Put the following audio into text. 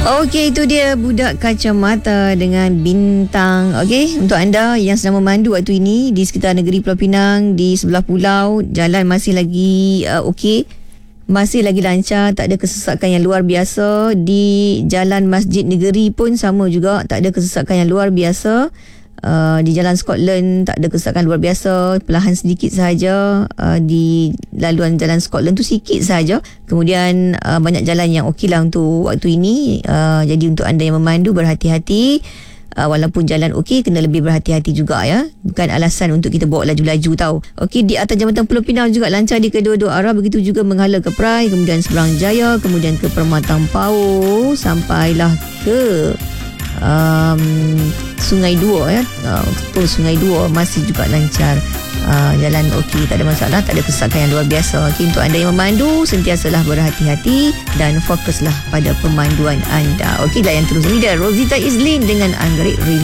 Okey, itu dia budak kacamata dengan bintang. Okey, untuk anda yang sedang memandu waktu ini di sekitar negeri Pulau Pinang, di sebelah pulau, jalan masih lagi okey, masih lagi lancar, tak ada kesesakan yang luar biasa. Di jalan Masjid Negeri pun sama juga, tak ada kesesakan yang luar biasa. Di jalan Scotland tak ada kesesakan luar biasa, perlahan sedikit sahaja. Di laluan jalan Scotland tu sikit sahaja. Kemudian banyak jalan yang okey lah untuk waktu ini. Jadi untuk anda yang memandu, berhati-hati. Walaupun jalan okey, kena lebih berhati-hati juga ya. Bukan alasan untuk kita bawa laju-laju tau. Okey, di atas Jambatan Pulau Pinang juga lancar di kedua-dua arah. Begitu juga menghala ke Perai, kemudian Seberang Jaya, kemudian ke Permatang Pau, sampailah ke Sungai Dua ya. Sungai Dua masih juga lancar. Jalan okey, tak ada masalah, tak ada kesesakan yang luar biasa. Okay, untuk anda yang memandu, sentiasalah berhati-hati dan fokuslah pada pemanduan anda. Okey, layan terus. Ini dia Rosita Izlin dengan Anggerik Remix.